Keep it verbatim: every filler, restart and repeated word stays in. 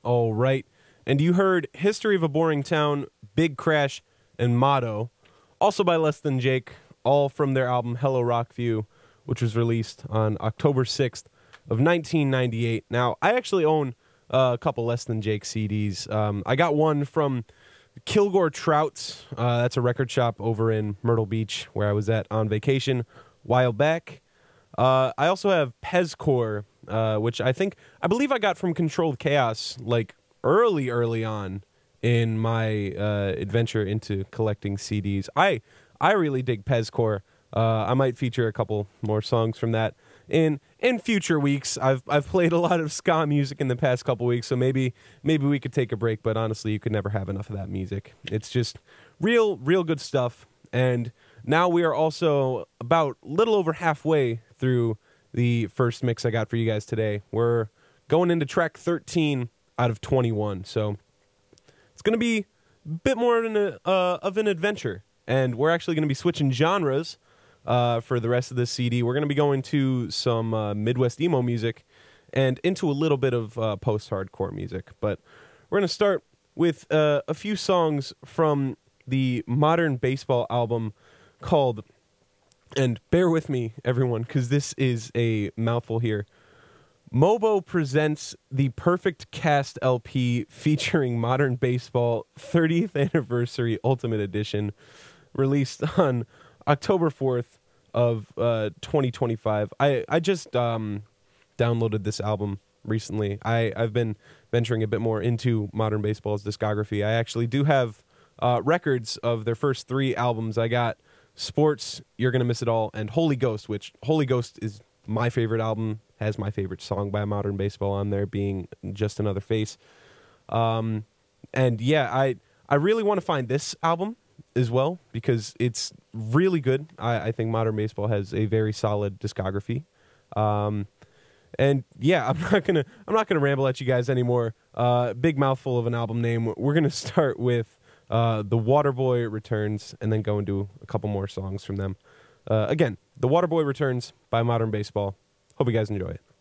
All right. And you heard History of a Boring Town, Big Crash, and Motto, also by Less Than Jake, all from their album Hello Rockview, which was released on October sixth of nineteen ninety-eight. Now, I actually own uh, a couple Less Than Jake C Ds. Um, I got one from Kilgore Trouts. Uh, that's a record shop over in Myrtle Beach where I was at on vacation a while back. Uh, I also have Pezcore, uh, which I think, I believe I got from Controlled Chaos, like, early, early on in my uh, adventure into collecting C Ds. I I really dig Pezcore. Uh, I might feature a couple more songs from that in in future weeks. I've I've played a lot of ska music in the past couple weeks, so maybe maybe we could take a break. But honestly, you could never have enough of that music. It's just real real good stuff. And now we are also about a little over halfway through the first mix I got for you guys today. We're going into track thirteen out of twenty-one, so it's going to be a bit more of an, uh, of an adventure. And we're actually going to be switching genres uh, for the rest of this C D. We're going to be going to some uh, Midwest emo music and into a little bit of uh, post-hardcore music. But we're going to start with uh, a few songs from the Modern Baseball album called, and bear with me, everyone, because this is a mouthful here, Mobo presents the Perfect Cast L P featuring Modern Baseball thirtieth Anniversary Ultimate Edition, released on October fourth of uh, twenty twenty-five. I, I just um, downloaded this album recently. I, I've been venturing a bit more into Modern Baseball's discography. I actually do have uh, records of their first three albums. I got Sports, You're Gonna Miss It All, and Holy Ghost, which Holy Ghost is my favorite album, has my favorite song by Modern Baseball on there, being Just Another Face. Um, and yeah, I I really want to find this album as well, because it's really good. I, I think Modern Baseball has a very solid discography. Um, and yeah, I'm not gonna I'm not gonna ramble at you guys anymore. Uh, big mouthful of an album name. We're gonna start with uh, The Waterboy Returns, and then go into a couple more songs from them. Uh, again, The Waterboy Returns by Modern Baseball. Hope you guys enjoy it.